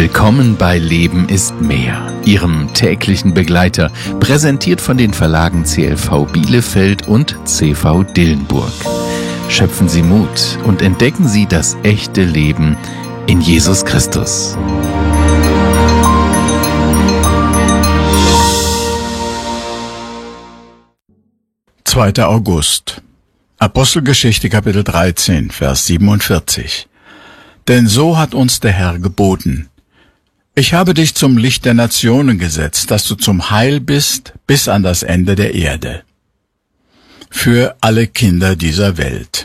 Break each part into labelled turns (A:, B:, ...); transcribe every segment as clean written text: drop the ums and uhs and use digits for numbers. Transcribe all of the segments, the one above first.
A: Willkommen bei Leben ist mehr, Ihrem täglichen Begleiter, präsentiert von den Verlagen CLV Bielefeld und CV Dillenburg. Schöpfen Sie Mut und entdecken Sie das echte Leben in Jesus Christus.
B: Zweiter August. Apostelgeschichte Kapitel 13, Vers 47. Denn so hat uns der Herr geboten: Ich habe dich zum Licht der Nationen gesetzt, dass du zum Heil bist bis an das Ende der Erde. Für alle Kinder dieser Welt.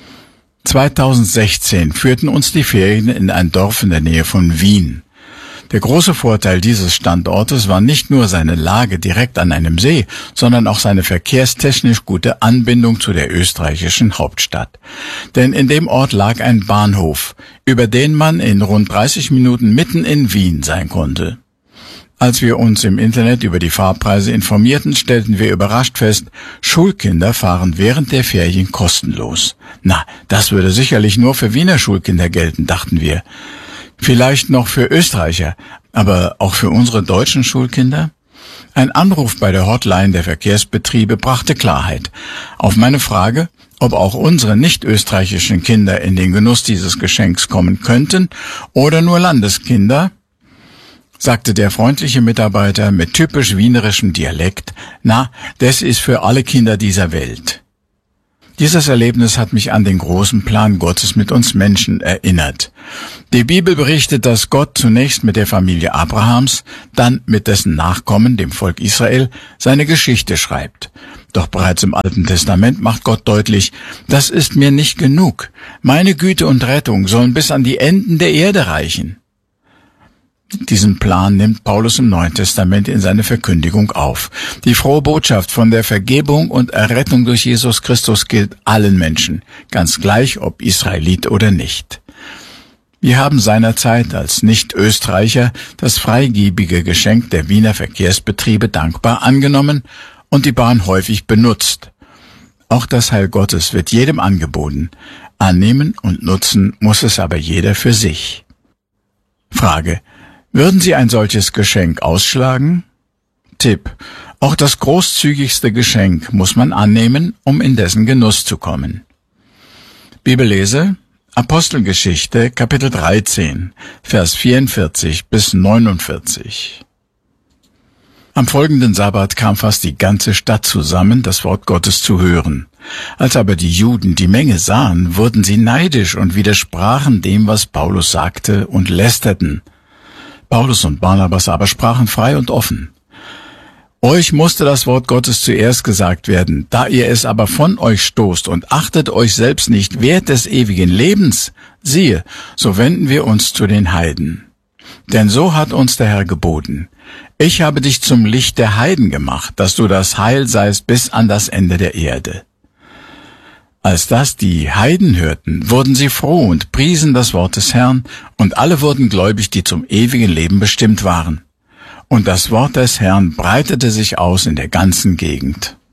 B: 2016 führten uns die Ferien in ein Dorf in der Nähe von Wien. Der große Vorteil dieses Standortes war nicht nur seine Lage direkt an einem See, sondern auch seine verkehrstechnisch gute Anbindung zu der österreichischen Hauptstadt. Denn in dem Ort lag ein Bahnhof, über den man in rund 30 Minuten mitten in Wien sein konnte. Als wir uns im Internet über die Fahrpreise informierten, stellten wir überrascht fest, Schulkinder fahren während der Ferien kostenlos. Na, das würde sicherlich nur für Wiener Schulkinder gelten, dachten wir. Vielleicht noch für Österreicher, aber auch für unsere deutschen Schulkinder? Ein Anruf bei der Hotline der Verkehrsbetriebe brachte Klarheit. Auf meine Frage, ob auch unsere nicht-österreichischen Kinder in den Genuss dieses Geschenks kommen könnten oder nur Landeskinder, sagte der freundliche Mitarbeiter mit typisch wienerischem Dialekt: Na, das ist für alle Kinder dieser Welt. Dieses Erlebnis hat mich an den großen Plan Gottes mit uns Menschen erinnert. Die Bibel berichtet, dass Gott zunächst mit der Familie Abrahams, dann mit dessen Nachkommen, dem Volk Israel, seine Geschichte schreibt. Doch bereits im Alten Testament macht Gott deutlich: Das ist mir nicht genug. Meine Güte und Rettung sollen bis an die Enden der Erde reichen. Diesen Plan nimmt Paulus im Neuen Testament in seine Verkündigung auf. Die frohe Botschaft von der Vergebung und Errettung durch Jesus Christus gilt allen Menschen, ganz gleich ob Israelit oder nicht. Wir haben seinerzeit als Nicht-Österreicher das freigebige Geschenk der Wiener Verkehrsbetriebe dankbar angenommen und die Bahn häufig benutzt. Auch das Heil Gottes wird jedem angeboten. Annehmen und nutzen muss es aber jeder für sich. Frage: Würden Sie ein solches Geschenk ausschlagen? Tipp: Auch das großzügigste Geschenk muss man annehmen, um in dessen Genuss zu kommen. Bibellese: Apostelgeschichte, Kapitel 13, Vers 44 bis 49. Am folgenden Sabbat kam fast die ganze Stadt zusammen, das Wort Gottes zu hören. Als aber die Juden die Menge sahen, wurden sie neidisch und widersprachen dem, was Paulus sagte, und lästerten. Paulus und Barnabas aber sprachen frei und offen: Euch musste das Wort Gottes zuerst gesagt werden, da ihr es aber von euch stoßt und achtet euch selbst nicht wert des ewigen Lebens, siehe, so wenden wir uns zu den Heiden. Denn so hat uns der Herr geboten: Ich habe dich zum Licht der Heiden gemacht, dass du das Heil seist bis an das Ende der Erde. Als das die Heiden hörten, wurden sie froh und priesen das Wort des Herrn, und alle wurden gläubig, die zum ewigen Leben bestimmt waren. Und das Wort des Herrn breitete sich aus in der ganzen Gegend.